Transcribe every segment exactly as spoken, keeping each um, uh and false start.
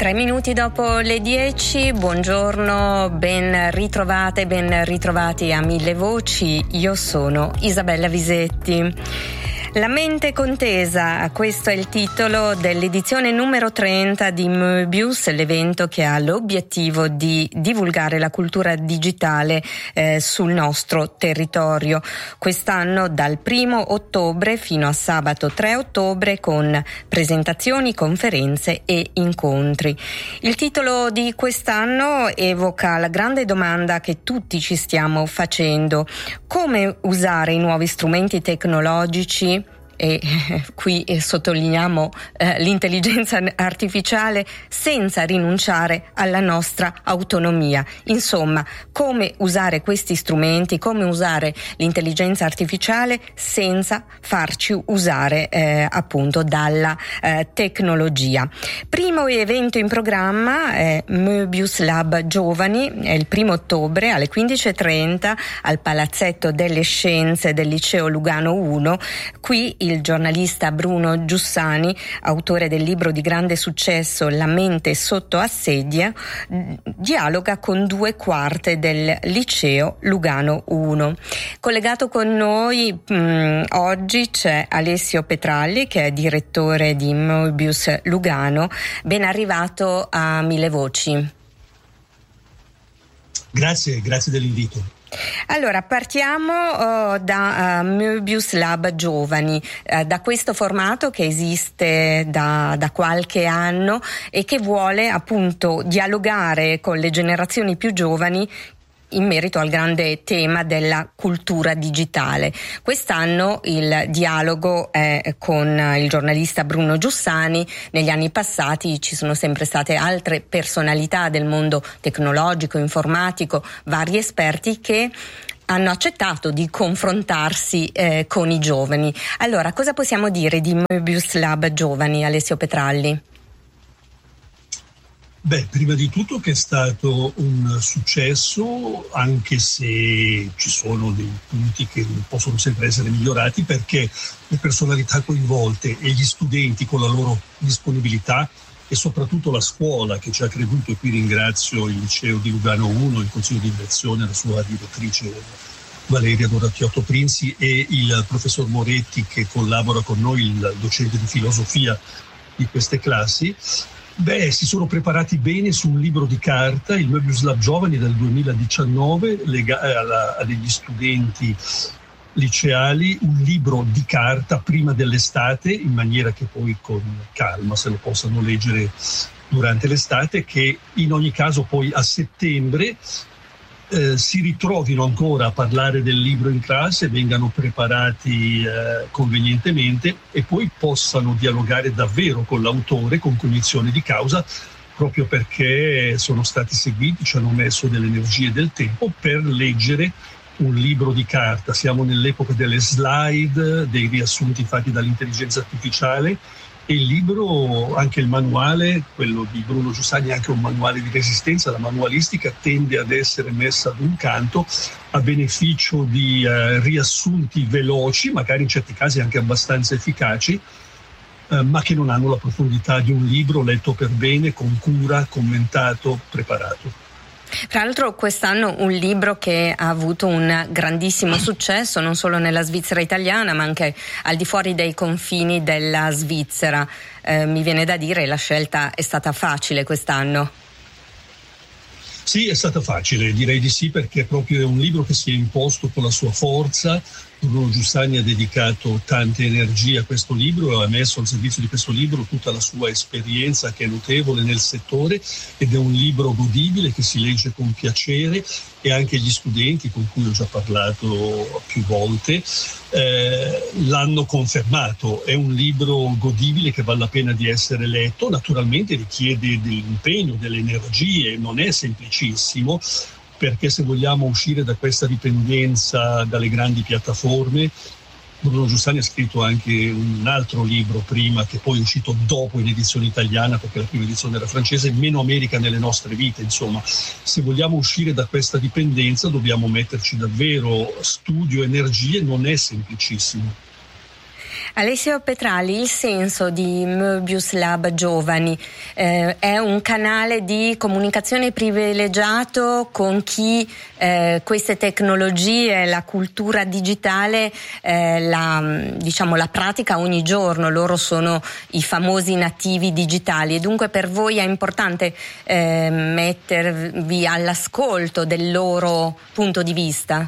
Tre minuti dopo le dieci, buongiorno, ben ritrovate, ben ritrovati a Mille Voci. Io sono Isabella Visetti. La mente contesa, questo è il titolo dell'edizione numero trenta di Möbius, l'evento che ha l'obiettivo di divulgare la cultura digitale eh, sul nostro territorio. Quest'anno dal primo ottobre fino a sabato tre ottobre con presentazioni, conferenze e incontri. Il titolo di quest'anno evoca la grande domanda che tutti ci stiamo facendo: come usare i nuovi strumenti tecnologici? E qui sottolineiamo eh, l'intelligenza artificiale senza rinunciare alla nostra autonomia. Insomma, come usare questi strumenti, come usare l'intelligenza artificiale senza farci usare eh, appunto dalla eh, tecnologia. Primo evento in programma è Möbius Lab Giovani, è il primo ottobre alle quindici e trenta al Palazzetto delle Scienze del Liceo Lugano uno. Qui il giornalista Bruno Giussani, autore del libro di grande successo La mente sotto assedio, dialoga con due quarte del Liceo Lugano uno. Collegato con noi mh, oggi c'è Alessio Petralli, che è direttore di Möbius Lugano. Ben arrivato a Mille Voci. Grazie, grazie dell'invito. Allora, partiamo uh, da uh, Möbius Lab Giovani, uh, da questo formato che esiste da, da qualche anno e che vuole appunto dialogare con le generazioni più giovani in merito al grande tema della cultura digitale. Quest'anno il dialogo è con il giornalista Bruno Giussani. Negli anni passati ci sono sempre state altre personalità del mondo tecnologico, informatico, vari esperti che hanno accettato di confrontarsi eh, con i giovani. Allora, cosa possiamo dire di Möbius Lab Giovani, Alessio Petralli? Beh, prima di tutto che è stato un successo, anche se ci sono dei punti che possono sempre essere migliorati, perché le personalità coinvolte e gli studenti con la loro disponibilità e soprattutto la scuola che ci ha creduto, e qui ringrazio il Liceo di Lugano uno, il Consiglio di direzione, la sua direttrice Valeria Doratiotto Prinzi e il professor Moretti che collabora con noi, il docente di filosofia di queste classi. Beh, si sono preparati bene su un libro di carta, il Möbius Lab Giovani del duemiladiciannove, lega- alla, a degli studenti liceali, un libro di carta prima dell'estate, in maniera che poi con calma se lo possano leggere durante l'estate, che in ogni caso poi a settembre eh, si ritrovino ancora a parlare del libro in classe, vengano preparati eh, convenientemente e poi possano dialogare davvero con l'autore con cognizione di causa, proprio perché sono stati seguiti, ci hanno messo delle energie e del tempo per leggere un libro di carta. Siamo nell'epoca delle slide, dei riassunti fatti dall'intelligenza artificiale, e il libro, anche il manuale, quello di Bruno Giussani, è anche un manuale di resistenza. La manualistica tende ad essere messa ad un canto a beneficio di eh, riassunti veloci, magari in certi casi anche abbastanza efficaci, eh, ma che non hanno la profondità di un libro letto per bene, con cura, commentato, preparato. Tra l'altro quest'anno un libro che ha avuto un grandissimo successo non solo nella Svizzera italiana ma anche al di fuori dei confini della Svizzera. Eh, mi viene da dire la scelta è stata facile quest'anno. Sì, è stata facile, direi di sì, perché proprio è un libro che si è imposto con la sua forza. Bruno Giussani ha dedicato tante energie a questo libro e ha messo al servizio di questo libro tutta la sua esperienza, che è notevole nel settore, ed è un libro godibile che si legge con piacere, e anche gli studenti con cui ho già parlato più volte eh, l'hanno confermato. È un libro godibile che vale la pena di essere letto. Naturalmente richiede dell'impegno, delle energie, non è semplicissimo, perché se vogliamo uscire da questa dipendenza dalle grandi piattaforme, Bruno Giussani ha scritto anche un altro libro prima, che poi è uscito dopo in edizione italiana, perché la prima edizione era francese, Meno America nelle nostre vite. Insomma, se vogliamo uscire da questa dipendenza dobbiamo metterci davvero studio, energie, non è semplicissimo. Alessio Petralli, il senso di Möbius Lab Giovani eh, è un canale di comunicazione privilegiato con chi eh, queste tecnologie, la cultura digitale eh, la, diciamo, la pratica ogni giorno. Loro sono i famosi nativi digitali e dunque per voi è importante eh, mettervi all'ascolto del loro punto di vista?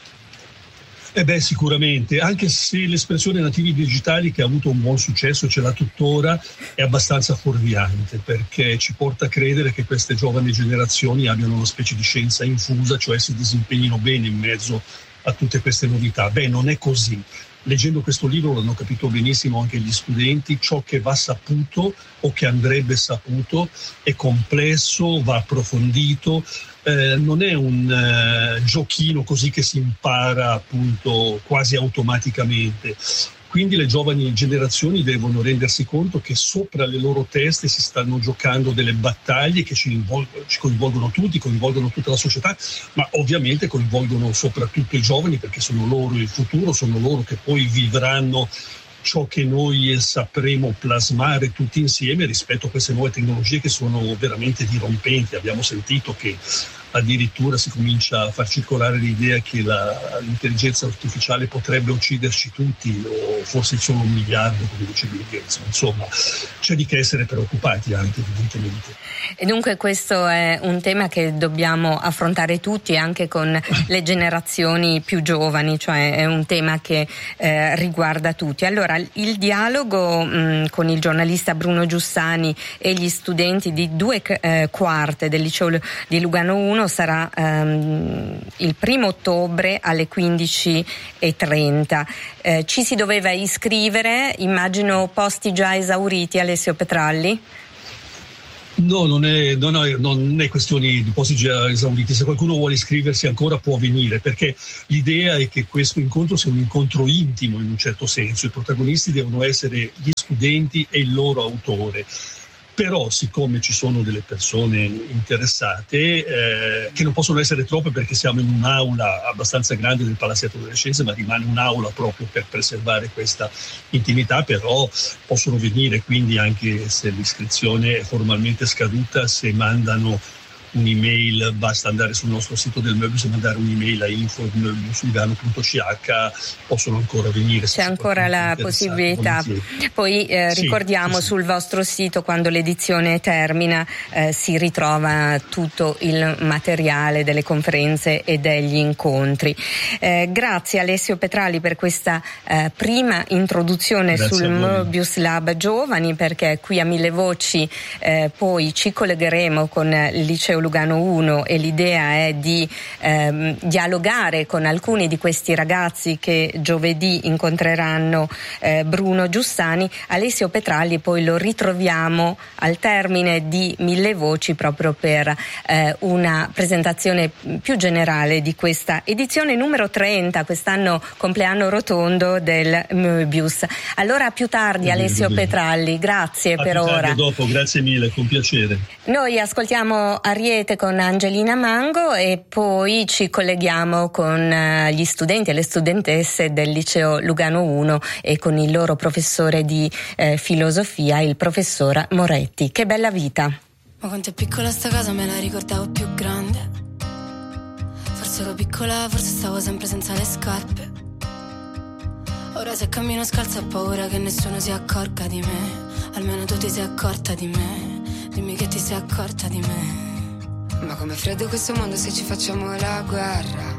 Eh beh, sicuramente, anche se l'espressione nativi digitali, che ha avuto un buon successo e ce l'ha tuttora, è abbastanza fuorviante, perché ci porta a credere che queste giovani generazioni abbiano una specie di scienza infusa, cioè si disimpegnino bene in mezzo a tutte queste novità. Beh, non è così. Leggendo questo libro l'hanno capito benissimo anche gli studenti: ciò che va saputo o che andrebbe saputo è complesso, va approfondito, eh, non è un eh, giochino così che si impara appunto quasi automaticamente. Quindi le giovani generazioni devono rendersi conto che sopra le loro teste si stanno giocando delle battaglie che ci, involgono, ci coinvolgono tutti, coinvolgono tutta la società, ma ovviamente coinvolgono soprattutto i giovani, perché sono loro il futuro, sono loro che poi vivranno ciò che noi sapremo plasmare tutti insieme rispetto a queste nuove tecnologie che sono veramente dirompenti. Abbiamo sentito che addirittura si comincia a far circolare l'idea che la, l'intelligenza artificiale potrebbe ucciderci tutti, o forse solo un miliardo, come dice Bill Gates. Insomma, c'è di che essere preoccupati anche, evidentemente. E dunque questo è un tema che dobbiamo affrontare tutti, anche con le generazioni più giovani, cioè è un tema che eh, riguarda tutti. Allora, il dialogo mh, con il giornalista Bruno Giussani e gli studenti di due eh, quarte del liceo di Lugano uno sarà ehm, il primo ottobre alle quindici e trenta. Eh, ci si doveva iscrivere, immagino posti già esauriti, Alessio Petralli? No, non è, non, è, non è questione di posti già esauriti. Se qualcuno vuole iscriversi ancora può venire, perché l'idea è che questo incontro sia un incontro intimo in un certo senso. I protagonisti devono essere gli studenti e il loro autore. Però, siccome ci sono delle persone interessate, eh, che non possono essere troppe perché siamo in un'aula abbastanza grande del Palazzetto delle Scienze, ma rimane un'aula proprio per preservare questa intimità, però possono venire, quindi anche se l'iscrizione è formalmente scaduta, se mandano un'email, basta andare sul nostro sito del Möbius e mandare un'email a info chiocciola möbius lugano punto c h, possono ancora venire. C'è ancora la possibilità. Poi eh, sì, ricordiamo sì, sì. Sul vostro sito, quando l'edizione termina, eh, si ritrova tutto il materiale delle conferenze e degli incontri. Eh, grazie Alessio Petralli per questa eh, prima introduzione grazie sul Möbius Lab Giovani, perché qui a Mille Voci eh, poi ci collegheremo con il liceo Lugano uno e l'idea è di ehm, dialogare con alcuni di questi ragazzi che giovedì incontreranno eh, Bruno Giussani. Alessio Petralli poi lo ritroviamo al termine di Mille Voci proprio per eh, una presentazione più generale di questa edizione numero trenta, quest'anno compleanno rotondo del Möbius. Allora a più tardi Alessio Petralli, grazie a per più ora. Tardi, dopo, grazie mille, con piacere. Noi ascoltiamo Ariete con Angelina Mango e poi ci colleghiamo con gli studenti e le studentesse del liceo Lugano uno e con il loro professore di eh, filosofia, il professor Moretti. Che bella vita! Ma quanto è piccola sta casa, me la ricordavo più grande. Forse ero piccola, forse stavo sempre senza le scarpe. Ora se cammino scalza ho paura che nessuno si accorga di me. Almeno tu ti sei accorta di me. Dimmi che ti sei accorta di me. Ma com'è freddo questo mondo se ci facciamo la guerra.